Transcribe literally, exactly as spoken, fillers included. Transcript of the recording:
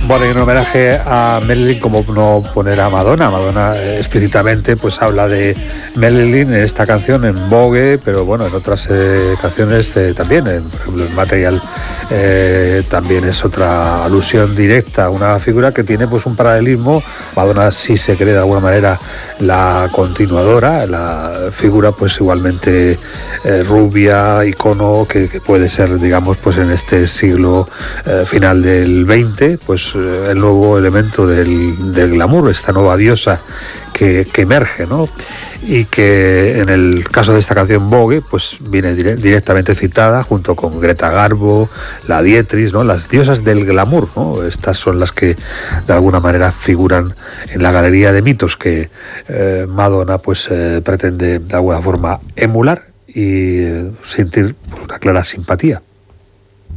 Bueno, y en homenaje a Marilyn, como no poner a Madonna. Madonna eh, explícitamente pues habla de Marilyn en esta canción, en Vogue, pero bueno, en otras eh, canciones eh, también, en, por ejemplo, en Material eh, también es otra alusión directa a una figura que tiene pues un paralelismo. Madonna sí se cree de alguna manera la continuadora, la figura pues igualmente eh, rubia, icono, que, que puede ser, digamos, pues en este siglo eh, final del veinte, pues el nuevo elemento del, del glamour, esta nueva diosa que, que emerge, ¿no? Y que en el caso de esta canción Vogue, pues viene dire- directamente citada junto con Greta Garbo, la Dietrich, ¿no? Las diosas del glamour, ¿no? Estas son las que de alguna manera figuran en la galería de mitos que eh, Madonna pues eh, pretende de alguna forma emular y eh, sentir una clara simpatía.